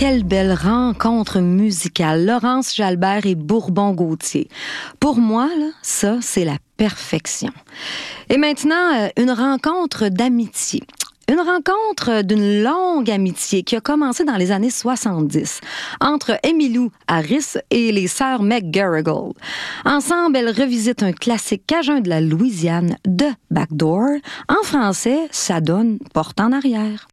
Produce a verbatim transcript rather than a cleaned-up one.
quelle belle rencontre musicale. Laurence Jalbert et Bourbon-Gauthier. Pour moi, là, ça, c'est la perfection. Et maintenant, une rencontre d'amitié. Une rencontre d'une longue amitié qui a commencé dans les années soixante-dix entre Emmylou Harris et les sœurs McGarrigle. Ensemble, elles revisitent un classique cajun de la Louisiane, de Backdoor. En français, ça donne Porte en arrière.